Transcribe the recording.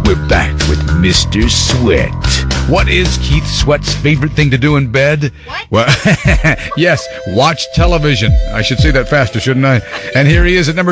We're back with Mr. Sweat. What is Keith Sweat's favorite thing to do in bed? What? Well, yes, watch television. I should say that faster, shouldn't I? And here he is at number